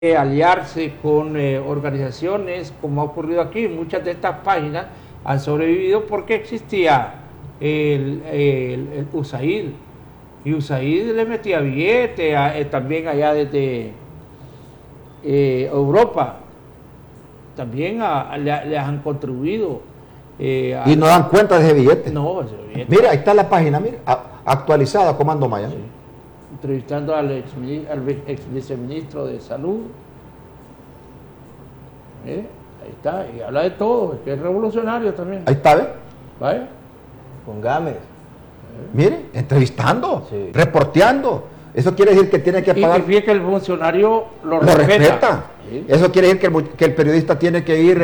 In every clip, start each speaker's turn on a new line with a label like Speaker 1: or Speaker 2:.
Speaker 1: aliarse con organizaciones, como ha ocurrido aquí. Muchas de estas páginas han sobrevivido porque existía el USAID, y USAID le metía billetes también allá desde Europa, también les han contribuido.
Speaker 2: Y no dan cuenta de ese billete.
Speaker 1: No, ese billete.
Speaker 2: Mira, ahí está la página, mira, actualizada, Comando Maya.
Speaker 1: Sí. Entrevistando al ex viceministro de Salud. Ahí está, y habla de todo, que es revolucionario también.
Speaker 2: Ahí está, ¿ves?
Speaker 1: ¿Vale?
Speaker 3: Con Gámez.
Speaker 2: Mire, entrevistando,
Speaker 3: Sí.
Speaker 2: reporteando. Eso quiere decir que tiene que pagar.
Speaker 1: Y fíjate que el funcionario lo
Speaker 2: respeta.
Speaker 1: respeta. Sí.
Speaker 2: Eso quiere decir que el periodista tiene que ir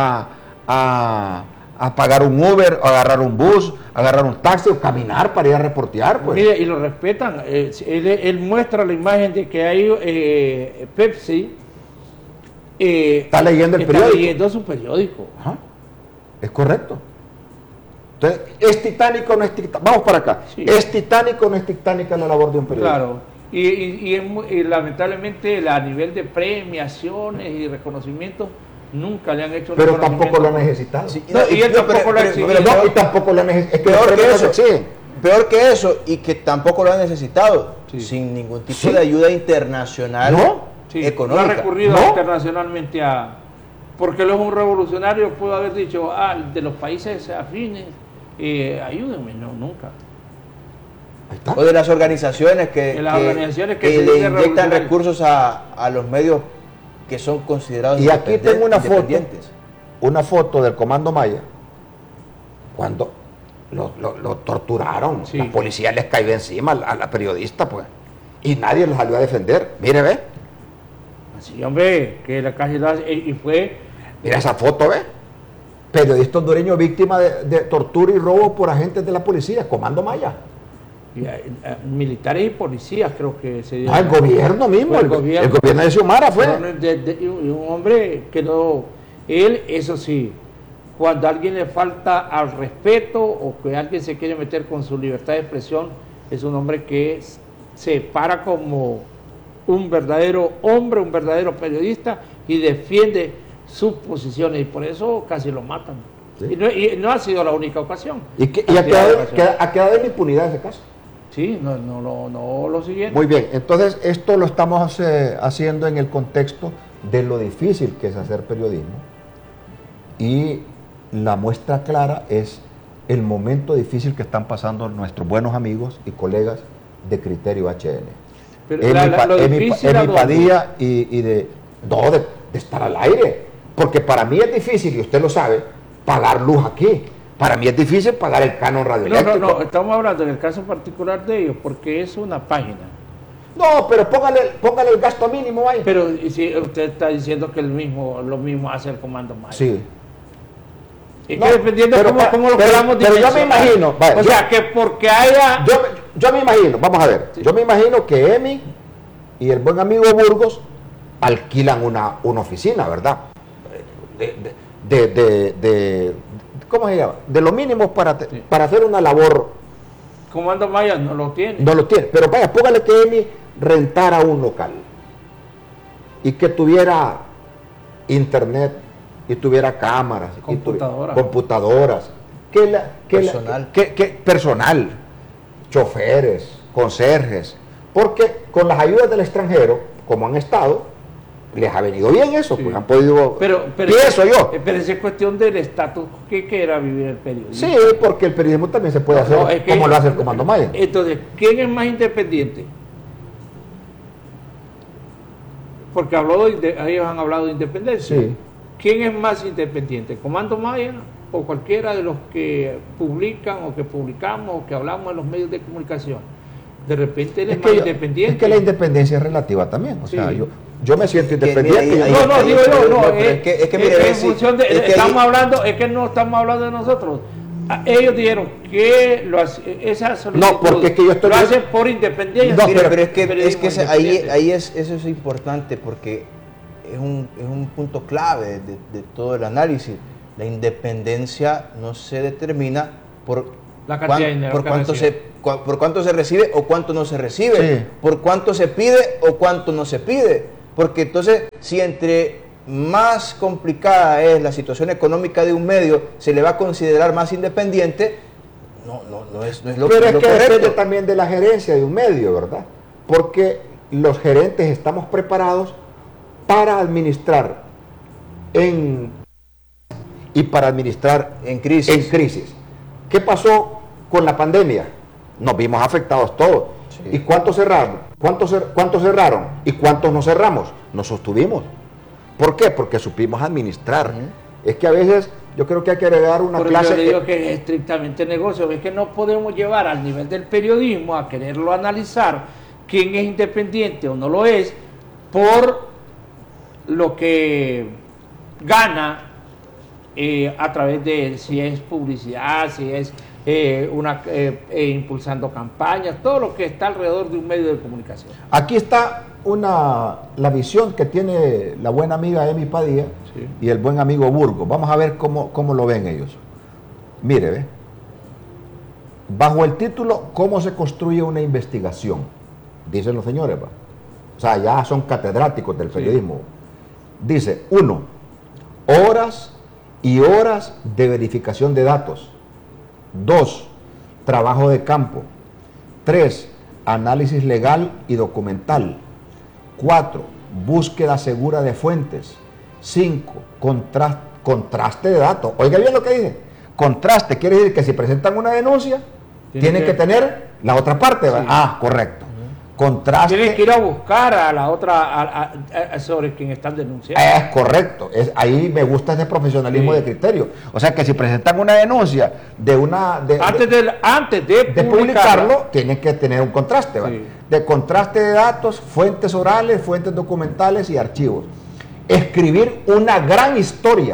Speaker 2: a pagar un Uber, o agarrar un bus, agarrar un taxi o caminar para ir a reportear. Pues.
Speaker 1: Mire, y lo respetan. Él muestra la imagen de que hay Pepsi.
Speaker 2: Está leyendo el periódico.
Speaker 1: Está leyendo su periódico.
Speaker 2: Ajá. Es correcto. Entonces, ¿es titánico o no es titánico? Vamos para acá.
Speaker 1: Sí.
Speaker 2: ¿Es titánico o no es titánica la labor de un periodista?
Speaker 1: Claro. Y lamentablemente a nivel de premiaciones y reconocimientos nunca le han hecho un
Speaker 2: Pero
Speaker 1: reconocimiento.
Speaker 2: tampoco lo ha necesitado.
Speaker 3: Sí,
Speaker 1: No, y él tampoco lo ha exigido.
Speaker 2: No, y tampoco lo ha necesitado. Es que
Speaker 3: Peor
Speaker 2: los
Speaker 3: que
Speaker 2: premios
Speaker 3: eso.
Speaker 2: se exigen.
Speaker 3: Peor que eso, y que tampoco lo han necesitado,
Speaker 1: Sí.
Speaker 3: sin ningún tipo
Speaker 2: Sí.
Speaker 3: de ayuda internacional
Speaker 2: No.
Speaker 1: Sí,
Speaker 3: económica.
Speaker 1: no ha recurrido
Speaker 2: No.
Speaker 1: internacionalmente porque él es un revolucionario, pudo haber dicho, de los países afines, ayúdenme. No, nunca.
Speaker 2: Ahí está.
Speaker 3: O de las organizaciones que,
Speaker 1: De las organizaciones que se
Speaker 3: le
Speaker 1: dicen
Speaker 3: inyectan
Speaker 1: revolucionarias.
Speaker 3: recursos a los medios que son considerados
Speaker 2: Y aquí tengo una foto,
Speaker 3: independientes.
Speaker 2: una foto del Comando Maya, cuando lo torturaron.
Speaker 1: Sí.
Speaker 2: La policía les cayó encima a la periodista, pues. Y nadie los salió a defender. Mire, ve.
Speaker 1: Así, hombre, que la casi lo hace, y fue...
Speaker 2: Mira esa foto, ve. Periodista hondureño víctima de tortura y robo por agentes de la policía, Comando Maya.
Speaker 1: militares y policías, creo que se dio.
Speaker 2: No, el gobierno mismo,
Speaker 1: Fue
Speaker 2: el gobierno de Xiomara fue.
Speaker 1: Y un hombre que no, él, eso sí, cuando a alguien le falta al respeto o que alguien se quiere meter con su libertad de expresión, es un hombre que se para como un verdadero hombre, un verdadero periodista y defiende sus posiciones, y por eso casi lo matan.
Speaker 2: Sí.
Speaker 1: Y no ha sido la única ocasión.
Speaker 2: Y ha quedado en impunidad ese caso.
Speaker 1: Sí, no lo siguiente.
Speaker 2: Muy bien, entonces esto lo estamos haciendo en el contexto de lo difícil que es hacer periodismo, y la muestra clara es el momento difícil que están pasando nuestros buenos amigos y colegas de Criterio HN.
Speaker 1: Pero
Speaker 2: Emi Padilla y de estar al aire, porque para mí es difícil, y usted lo sabe, pagar luz aquí. Para mí es difícil pagar el canon radioeléctrico.
Speaker 1: No, estamos hablando en el caso particular de ellos, porque es una página.
Speaker 2: No, pero póngale el gasto mínimo ahí.
Speaker 1: Pero si usted está diciendo que lo mismo hace el Comando Maya.
Speaker 2: Sí.
Speaker 1: Es
Speaker 2: No,
Speaker 1: que dependiendo
Speaker 2: pero
Speaker 1: cómo lo queramos
Speaker 2: pero yo me
Speaker 1: dimensionar.
Speaker 2: imagino, vaya,
Speaker 1: o sea, que porque haya...
Speaker 2: Yo me imagino, vamos a ver,
Speaker 1: Sí.
Speaker 2: yo me imagino que Emi y el buen amigo Burgos alquilan una oficina, ¿verdad? ¿Cómo se llama? De lo mínimo para hacer una labor.
Speaker 1: Comando Maya no lo tiene.
Speaker 2: No lo tiene, pero vaya, póngale que Emi rentara un local y que tuviera internet y tuviera cámaras, computadoras, personal, choferes, conserjes, porque con las ayudas del extranjero, como han estado, les ha venido bien eso,
Speaker 1: Sí.
Speaker 2: pues han podido,
Speaker 1: Pero
Speaker 2: pienso yo.
Speaker 1: Pero esa es cuestión del estatus que era vivir el periodismo.
Speaker 2: Sí, porque el periodismo también se puede hacer
Speaker 1: es que-
Speaker 2: como lo hace el Comando Maya.
Speaker 1: Entonces, ¿quién es más independiente? Porque ellos han hablado de independencia.
Speaker 2: Sí.
Speaker 1: ¿Quién es más independiente? ¿Comando Maya o cualquiera de los que publican o que publicamos o que hablamos en los medios de comunicación? De repente él es más independiente.
Speaker 2: Es que la independencia es relativa también. O sea,
Speaker 1: Sí.
Speaker 2: yo me siento independiente.
Speaker 3: Es que mire,
Speaker 1: en función de, es que no estamos hablando de nosotros. Ellos dijeron que esa solicitud
Speaker 2: No, porque es que yo estoy...
Speaker 1: lo hacen por independencia.
Speaker 2: No,
Speaker 3: Mire, pero eso es importante, porque es un punto clave de todo el análisis. La independencia no se determina por
Speaker 1: la cantidad de dinero
Speaker 3: por cuánto se recibe o cuánto no se recibe,
Speaker 2: Sí.
Speaker 3: por cuánto se pide o cuánto no se pide. Porque entonces, si entre más complicada es la situación económica de un medio, se le va a considerar más independiente, no es lo
Speaker 2: Pero es
Speaker 3: lo
Speaker 2: que
Speaker 3: correcto.
Speaker 2: depende también de la gerencia de un medio, ¿verdad? Porque los gerentes estamos preparados para administrar y para administrar
Speaker 3: En crisis.
Speaker 2: ¿Qué pasó con la pandemia? Nos vimos afectados todos.
Speaker 3: Sí.
Speaker 2: ¿Y cuántos cerraron? ¿Cuántos cerraron? ¿Y cuántos no cerramos? Nos sostuvimos. ¿Por qué? Porque supimos administrar. Es que a veces yo creo que hay que agregar una
Speaker 1: Porque
Speaker 2: clase...
Speaker 1: yo le digo que es estrictamente negocio, es que no podemos llevar al nivel del periodismo a quererlo analizar quién es independiente o no lo es por lo que gana a través de si es publicidad, si es impulsando campañas, todo lo que está alrededor de un medio de comunicación.
Speaker 2: Aquí está la visión que tiene la buena amiga Emi Padilla,
Speaker 1: Sí.
Speaker 2: y el buen amigo Burgos. Vamos a ver cómo lo ven ellos. Mire, ¿ve? Bajo el título ¿Cómo se construye una investigación? Dicen los señores, ¿va? O sea, ya son catedráticos del periodismo. Dice, 1, horas y horas de verificación de datos. 2, trabajo de campo. 3, análisis legal y documental. 4, búsqueda segura de fuentes. 5, contraste de datos. Oiga bien lo que dice. Contraste quiere decir que si presentan una denuncia, tienen que tener la otra parte.
Speaker 1: Sí.
Speaker 2: Correcto. Contraste.
Speaker 1: Tienen que ir a buscar a la otra sobre quien están denunciando.
Speaker 2: Es correcto. Ahí me gusta ese profesionalismo
Speaker 1: Sí.
Speaker 2: de criterio. O sea que si presentan una denuncia
Speaker 1: Antes de
Speaker 2: publicarlo, tienen que tener un contraste, ¿va?
Speaker 1: Sí.
Speaker 2: De contraste de datos, fuentes orales, fuentes documentales y archivos. Escribir una gran historia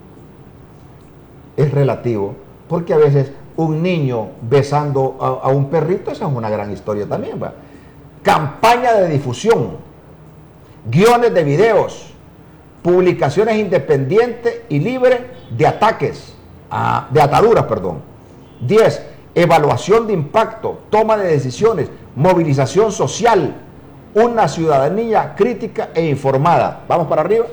Speaker 2: es relativo, porque a veces un niño besando a un perrito, esa es una gran historia también, ¿va? Campaña de difusión, guiones de videos, publicaciones independientes y libres de ataduras, perdón. 10, evaluación de impacto, toma de decisiones, movilización social, una ciudadanía crítica e informada. Vamos para arriba.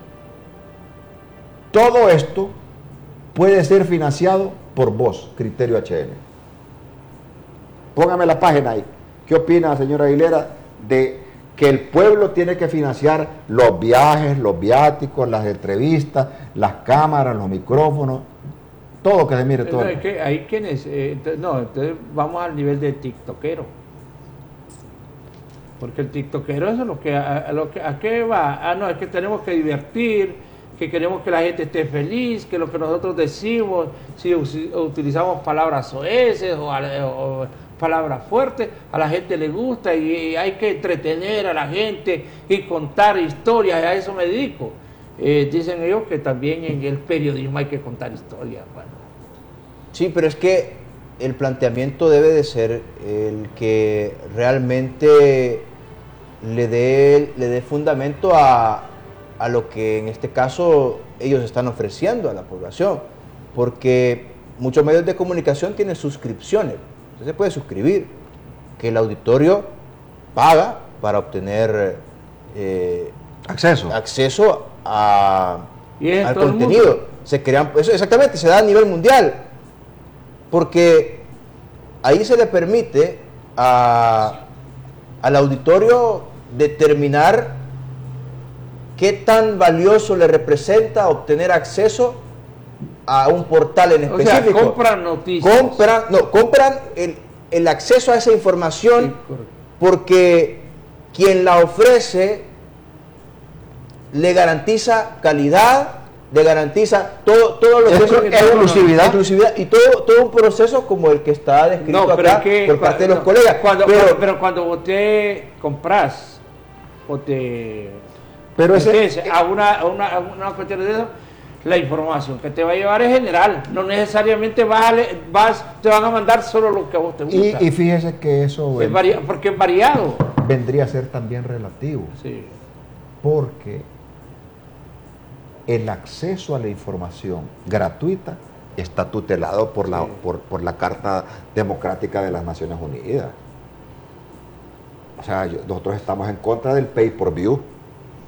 Speaker 2: Todo esto puede ser financiado por vos, Criterio HN. Póngame la página ahí. ¿Qué opina, señora Aguilera, de que el pueblo tiene que financiar los viajes, los viáticos, las entrevistas, las cámaras, los micrófonos, todo que se mire todo?
Speaker 1: Es que hay quienes, entonces vamos al nivel de tiktokero. Porque el tiktokero eso es ¿a qué va? No, es que tenemos que divertir, que queremos que la gente esté feliz, que lo que nosotros decimos, si utilizamos palabras soeces o palabras fuertes, a la gente le gusta y hay que entretener a la gente y contar historias, a eso me dedico. Dicen ellos que también en el periodismo hay que contar historias. Bueno.
Speaker 3: Sí, pero es que el planteamiento debe de ser el que realmente le dé fundamento a lo que en este caso ellos están ofreciendo a la población, porque muchos medios de comunicación tienen suscripciones. Usted se puede suscribir, que el auditorio paga para obtener acceso al contenido. Se crean, eso exactamente, se da a nivel mundial, porque ahí se le permite al auditorio determinar qué tan valioso le representa obtener acceso a un portal en específico.
Speaker 1: O sea, compran noticias.
Speaker 3: Compran el acceso a esa información,
Speaker 1: Sí,
Speaker 3: porque quien la ofrece le garantiza calidad, le garantiza todo lo que es exclusividad y todo un proceso como el que está descrito acá por parte de los colegas.
Speaker 1: Pero cuando vos te compras o
Speaker 2: pero
Speaker 1: a una cuestión de eso, la información que te va a llevar es general, no necesariamente te van a mandar solo lo que a vos te gusta.
Speaker 2: Y fíjese que eso
Speaker 1: porque es variado.
Speaker 2: Vendría a ser también relativo,
Speaker 1: Sí.
Speaker 2: porque el acceso a la información gratuita está tutelado por la Carta Democrática de las Naciones Unidas. O sea, nosotros estamos en contra del pay per view.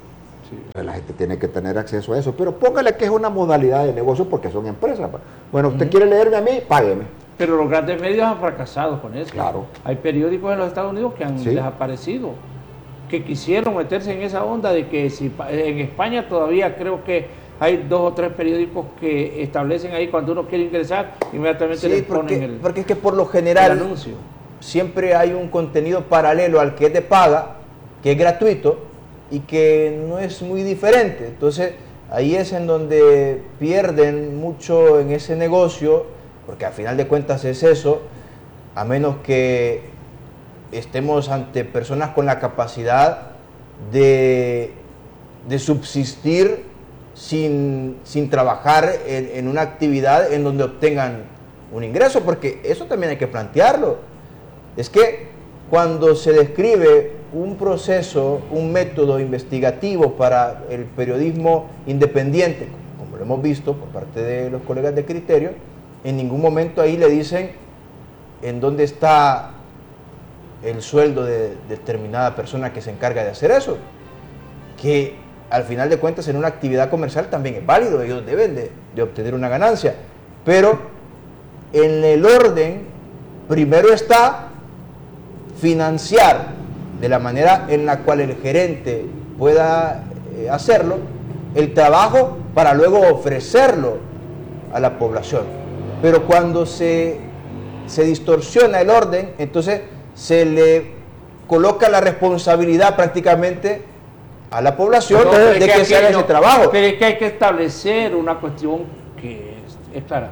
Speaker 1: Sí.
Speaker 2: Entonces, la gente tiene que tener acceso a eso, pero póngale que es una modalidad de negocio porque son empresas. Bueno, usted quiere leerme a mí, págueme.
Speaker 1: Pero los grandes medios han fracasado con eso.
Speaker 2: Claro.
Speaker 1: Hay periódicos en los Estados Unidos que han
Speaker 2: Sí.
Speaker 1: desaparecido, que quisieron meterse en esa onda de que si en España todavía creo que hay 2 o 3 periódicos que establecen ahí cuando uno quiere ingresar, inmediatamente le
Speaker 3: Sí,
Speaker 1: ponen
Speaker 3: porque es que por lo
Speaker 1: el
Speaker 3: general
Speaker 1: anuncio.
Speaker 3: siempre hay un contenido paralelo al que es de paga, que es gratuito y que no es muy diferente. Entonces ahí es en donde pierden mucho en ese negocio, porque al final de cuentas es eso, a menos que estemos ante personas con la capacidad de subsistir sin trabajar en una actividad en donde obtengan un ingreso, porque eso también hay que plantearlo. Es que cuando se describe un proceso, un método investigativo para el periodismo independiente, como lo hemos visto por parte de los colegas de Criterio, en ningún momento ahí le dicen en dónde está el sueldo de determinada persona que se encarga de hacer eso, que al final de cuentas en una actividad comercial también es válido, ellos deben de obtener una ganancia, pero en el orden primero está financiar de la manera en la cual el gerente pueda hacerlo, el trabajo para luego ofrecerlo a la población. Pero cuando se distorsiona el orden, entonces se le coloca la responsabilidad prácticamente a la población de que se haga ese trabajo.
Speaker 1: Pero es que hay que establecer una cuestión que es clara.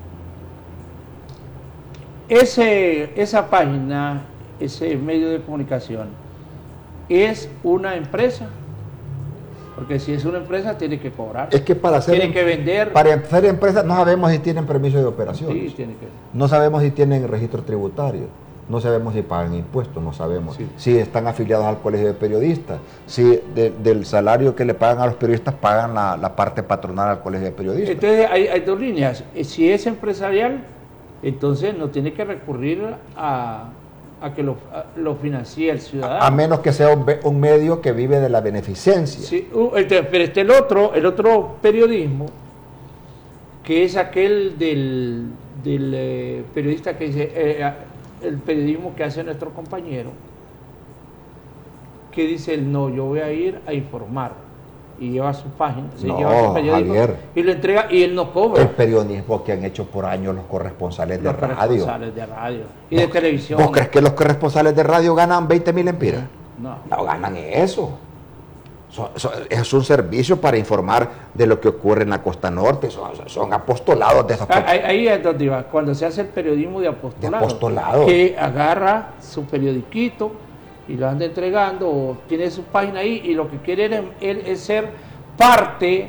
Speaker 1: Esa página, ese medio de comunicación, es una empresa. Porque si es una empresa, tiene que cobrar.
Speaker 2: Es que
Speaker 1: tiene que vender.
Speaker 2: Para ser empresas no sabemos si tienen permiso de operación.
Speaker 1: Sí, tiene que.
Speaker 2: No sabemos si tienen registro tributario. No sabemos si pagan impuestos, no sabemos
Speaker 1: Sí.
Speaker 2: si están afiliados al colegio de periodistas, si del salario que le pagan a los periodistas pagan la parte patronal al colegio de periodistas.
Speaker 1: Entonces hay 2 líneas. Si es empresarial, entonces no tiene que recurrir a que lo financie el ciudadano.
Speaker 2: A menos que sea un medio que vive de la beneficencia.
Speaker 1: Sí, pero el otro periodismo, que es aquel del periodista que dice, el periodismo que hace nuestro compañero, que dice, no, yo voy a ir a informar, y lleva su página,
Speaker 2: No,
Speaker 1: lleva su periódico,
Speaker 2: Javier.
Speaker 1: y lo entrega, y él no cobra.
Speaker 2: El periodismo que han hecho por años los corresponsales de
Speaker 1: Los
Speaker 2: radio.
Speaker 1: corresponsales de radio y de televisión.
Speaker 2: ¿Vos crees que los corresponsales de radio ganan 20.000 empiras?
Speaker 1: No.
Speaker 2: No ganan eso. Es un servicio para informar de lo que ocurre en la costa norte. Son apostolados de esos
Speaker 1: Ahí es donde iba, cuando se hace el periodismo de apostolado.
Speaker 2: De apostolado.
Speaker 1: Que agarra su periodiquito y lo anda entregando, o tiene su página ahí, y lo que quiere él es ser parte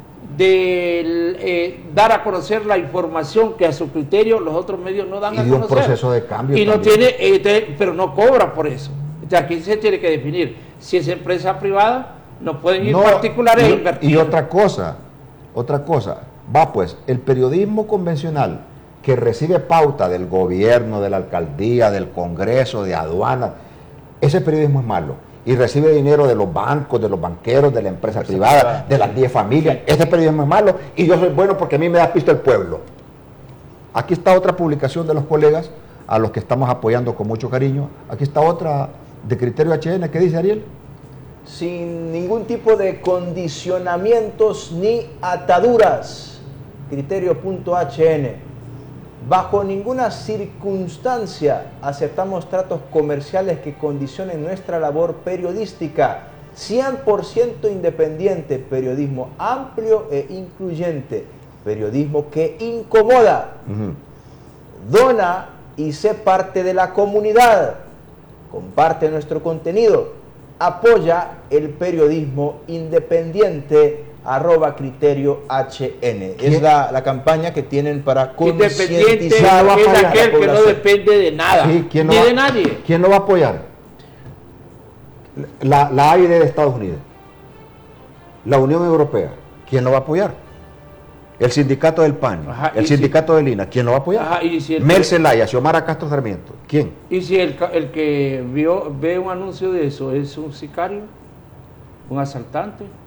Speaker 1: de dar a conocer la información que a su criterio los otros medios no dan a
Speaker 2: y de
Speaker 1: conocer.
Speaker 2: un proceso de cambio
Speaker 1: y no
Speaker 2: también.
Speaker 1: tiene, pero no cobra por eso. Entonces aquí se tiene que definir si es empresa privada, no pueden ir particulares a invertir.
Speaker 2: Y otra cosa, va pues, el periodismo convencional que recibe pauta del gobierno, de la alcaldía, del Congreso, de aduanas, ese periodismo es malo. Y recibe dinero de los bancos, de los banqueros, de la empresa privada, de las 10 familias. Ese periodismo es malo y yo soy bueno porque a mí me da pisto el pueblo. Aquí está otra publicación de los colegas a los que estamos apoyando con mucho cariño. Aquí está otra de Criterio HN. ¿Qué dice Ariel?
Speaker 3: Sin ningún tipo de condicionamientos ni ataduras. Criterio.hn. Bajo ninguna circunstancia aceptamos tratos comerciales que condicionen nuestra labor periodística. 100% independiente, periodismo amplio e incluyente, periodismo que incomoda. Dona y sé parte de la comunidad. Comparte nuestro contenido. Apoya el periodismo independiente. @Criterio HN. Es la campaña que tienen para
Speaker 1: Independiente es
Speaker 3: concientizar a la
Speaker 1: aquel que no
Speaker 3: población.
Speaker 1: depende de nada,
Speaker 2: Sí,
Speaker 1: ni de nadie.
Speaker 2: ¿Quién lo va a apoyar? La AID de Estados Unidos, la Unión Europea, ¿quién lo va a apoyar? El sindicato del PAN,
Speaker 1: Ajá,
Speaker 2: el sindicato del INA, ¿quién lo va a apoyar?
Speaker 1: Ajá, y si
Speaker 2: Mel Zelaya, Xiomara Castro Sarmiento, ¿quién?
Speaker 1: Y si el que ve un anuncio de eso es un sicario, un asaltante,